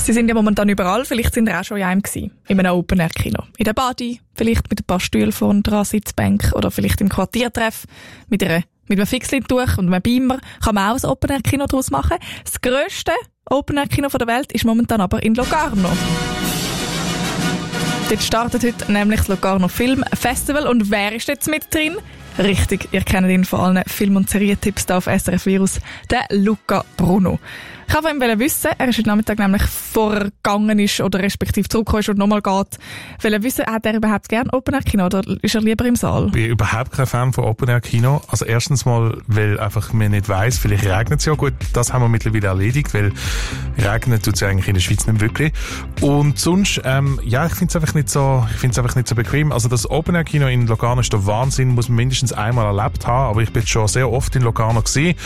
Sie sind ja momentan überall, vielleicht sind ihr auch schon in einem gewesen, in einem Open-Air-Kino. In der Badi, vielleicht mit ein paar Stühlen vorne dran, Sitzbank oder vielleicht im Quartiertreff mit einem Fixlintuch und einem Beamer kann man auch ein Open-Air-Kino daraus machen. Das grösste Open-Air-Kino der Welt ist momentan aber in Locarno. Dort startet heute nämlich das Locarno Film Festival. Und wer ist jetzt mit drin? Richtig, ihr kennt ihn von allen Film- und Serientipps hier auf SRF Virus, der Luca Bruno. Ich wollte von ihm wissen, er ist heute Nachmittag nämlich vorgegangen ist oder respektive zurückgekommen ist und nochmal geht. Wollte wissen, hat er überhaupt gern Open-Air-Kino oder ist er lieber im Saal? Ich bin überhaupt kein Fan von Open-Air-Kino. Also erstens mal, weil einfach man nicht weiss, vielleicht regnet es ja gut. Das haben wir mittlerweile erledigt, weil regnen tut es ja eigentlich in der Schweiz nicht wirklich. Und sonst, ich finde es einfach nicht so bequem. Also das Open-Air-Kino in Locarno ist der Wahnsinn, muss man mindestens einmal erlebt haben. Aber ich bin schon sehr oft in Locarno gewesen.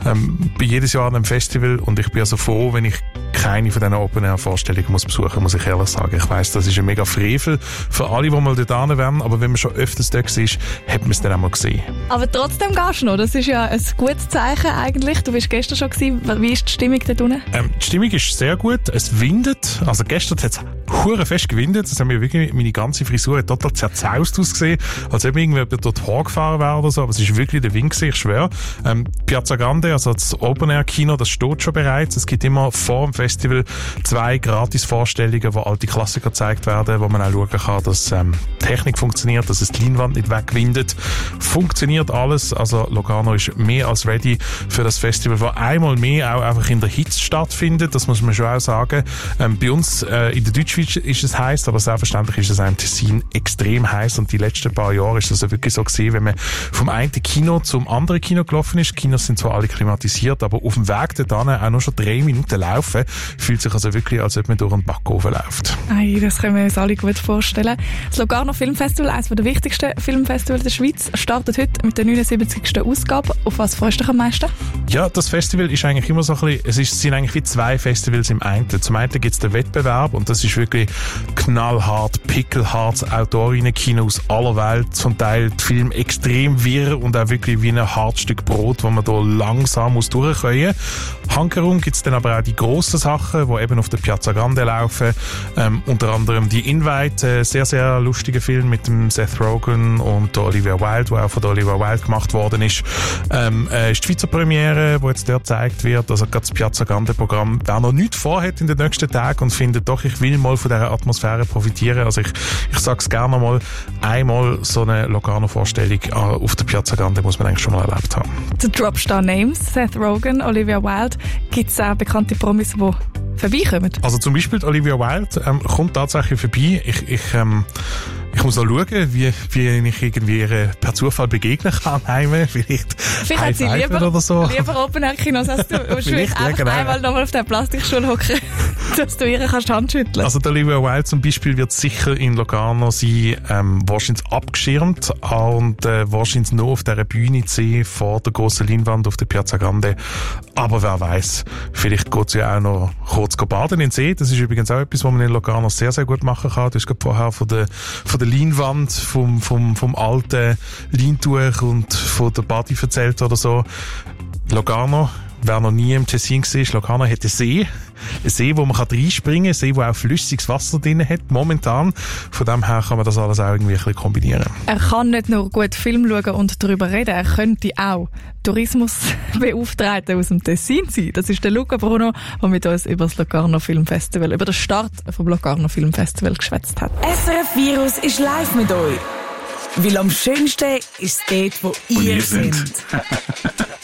Bin jedes Jahr an einem Festival und ich bin also froh, wenn ich keine von diesen Open-Air-Vorstellungen besuchen muss ich ehrlich sagen. Ich weiss, das ist ein mega Frevel für alle, die mal dort hin wollen, aber wenn man schon öfters dort war, hat man es dann auch mal gesehen. Aber trotzdem gehst du noch, das ist ja ein gutes Zeichen eigentlich. Du bist gestern schon gewesen. Wie ist die Stimmung dort unten? Die Stimmung ist sehr gut, es windet, also gestern hat es hure fest gewindet, das haben wir wirklich, meine ganze Frisur hat total zerzaust ausgesehen, als ob irgendwie dort vorgefahren wäre oder so, aber es ist wirklich der Wind gewesen, ich schwöre. Piazza Grande, also das Open-Air-Kino, das steht schon bereits, es gibt immer vor dem Festival 2 Gratis-Vorstellungen, wo alte Klassiker gezeigt werden, wo man auch schauen kann, dass die Technik funktioniert, dass es die Leinwand nicht wegwindet. Funktioniert alles, also Locarno ist mehr als ready für das Festival, wo einmal mehr auch einfach in der Hitze stattfindet, das muss man schon auch sagen. Bei uns in der Deutschschweiz ist es heiß, aber selbstverständlich ist es auch im Tessin extrem heiß und die letzten paar Jahre ist das ja wirklich so gewesen, wenn man vom einen Kino zum anderen Kino gelaufen ist. Die Kinos sind zwar alle klimatisiert, aber auf dem Weg dorthin auch nur schon 3 Minuten laufen, fühlt sich also wirklich, als ob man durch einen Backofen läuft. Ei, das können wir uns alle gut vorstellen. Das Locarno Filmfestival, eines der wichtigsten Filmfestivals der Schweiz, startet heute mit der 79. Ausgabe. Auf was freust du dich am meisten? Ja, das Festival ist eigentlich immer so ein bisschen, es sind eigentlich wie 2 Festivals im einen. Zum einen gibt es den Wettbewerb und das ist wirklich knallhart, pickelhart, Autorinnen-Kino aus aller Welt, zum Teil die Filme extrem wirr und auch wirklich wie ein hartes Stück Brot, wo man da langsam muss durchkommen. Hankerum gibt es dann aber auch die grossen Sachen, die eben auf der Piazza Grande laufen. Unter anderem die Invite, sehr, sehr lustiger Film mit dem Seth Rogen und der Olivia Wilde, der auch von der Olivia Wilde gemacht worden ist. Ist die Schweizer Premiere, die jetzt dort gezeigt wird. Also gerade das Piazza Grande Programm, wer noch nichts vorhat in den nächsten Tagen und findet, doch, ich will mal von dieser Atmosphäre profitieren. Also ich sage es gerne mal, einmal so eine Locarno-Vorstellung auf der Piazza Grande muss man eigentlich schon mal erlebt haben. The Dropstar Names, Seth Rogen, Olivia Wilde, gibt es auch bekannte Promis, die vorbeikommen? Also zum Beispiel Olivia Wilde kommt tatsächlich vorbei. Ich muss noch schauen, wie ich irgendwie ihr per Zufall begegnen kann. Vielleicht hat sie lieber Open-Air-Kinos als du. Du musst einfach einmal nochmal auf den Plastikstuhl hocken, dass du ihr kannst Hand schütteln. Also der Olivia Wilde zum Beispiel wird sicher in Locarno sein, wahrscheinlich abgeschirmt und wahrscheinlich nur auf dieser Bühne zu sehen, vor der grossen Leinwand auf der Piazza Grande. Aber wer weiß, vielleicht geht sie ja auch noch kurz baden in den See. Das ist übrigens auch etwas, was man in Locarno sehr, sehr gut machen kann. Du hast gerade vorher von der Leinwand, vom alten Leintuch und von der Badi erzählt oder so. Locarno, wer noch nie im Tessin war, Locarno hat einen See. Ein See, wo man reinspringen kann, ein See, der auch flüssiges Wasser drin hat, momentan. Von dem her kann man das alles auch irgendwie ein bisschen kombinieren. Er kann nicht nur gut Film schauen und darüber reden, er könnte auch Tourismusbeauftragter aus dem Tessin sein. Das ist der Luca Bruno, der mit uns über das Locarno Filmfestival, über den Start vom Locarno Filmfestival geschwätzt hat. SRF Virus ist live mit euch. Weil am schönsten ist es dort, wo ihr seid.